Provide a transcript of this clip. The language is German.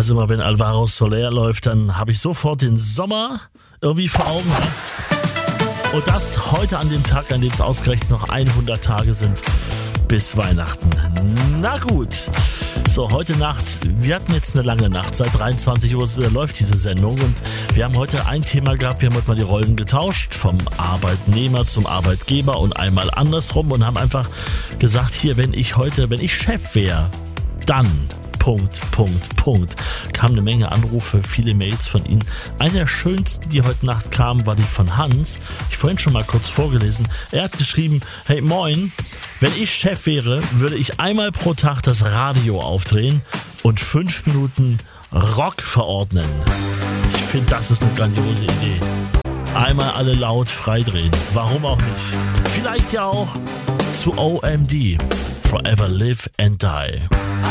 Also immer wenn Alvaro Soler läuft, dann habe ich sofort den Sommer irgendwie vor Augen. Und das heute an dem Tag, an dem es ausgerechnet noch 100 Tage sind bis Weihnachten. Na gut. So, heute Nacht, wir hatten jetzt eine lange Nacht, seit 23 Uhr läuft diese Sendung und wir haben heute ein Thema gehabt, wir haben heute mal die Rollen getauscht, vom Arbeitnehmer zum Arbeitgeber und einmal andersrum und haben einfach gesagt, hier, wenn ich Chef wäre, dann... Kam eine Menge Anrufe, viele Mails von Ihnen. Eine der schönsten, die heute Nacht kam, war die von Hans. Ich vorhin schon mal kurz vorgelesen. Er hat geschrieben, hey moin, wenn ich Chef wäre, würde ich einmal pro Tag das Radio aufdrehen und 5 Minuten Rock verordnen. Ich finde, das ist eine grandiose Idee. Einmal alle laut freidrehen. Warum auch nicht? Vielleicht ja auch zu OMD. Forever Live and Die.